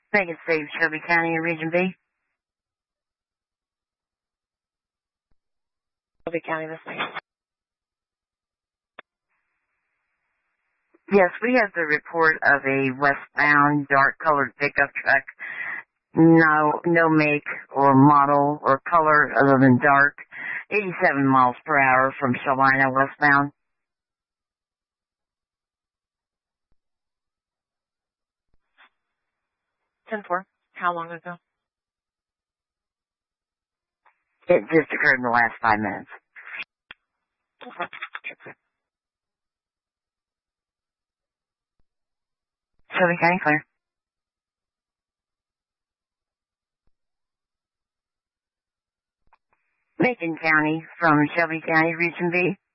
Megan Steve, Shelby County and Region B. Shelby County this week. Yes, we have the report of a westbound dark-colored pickup truck. No make or model or color other than dark. 87 miles per hour from Salina westbound. 10-4. How long ago? It just occurred in the last 5 minutes. Okay. Shelby County, clear. Macon County from Shelby County, Region B.